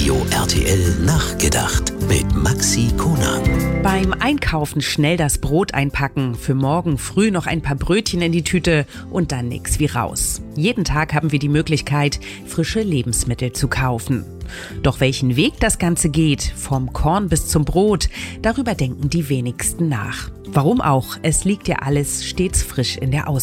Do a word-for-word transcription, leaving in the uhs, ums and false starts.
Radio R T L nachgedacht mit Maxi Konan. Beim Einkaufen schnell das Brot einpacken, für morgen früh noch ein paar Brötchen in die Tüte und dann nix wie raus. Jeden Tag haben wir die Möglichkeit, frische Lebensmittel zu kaufen. Doch welchen Weg das Ganze geht, vom Korn bis zum Brot, darüber denken die wenigsten nach. Warum auch? Es liegt ja alles stets frisch in der Auswahl.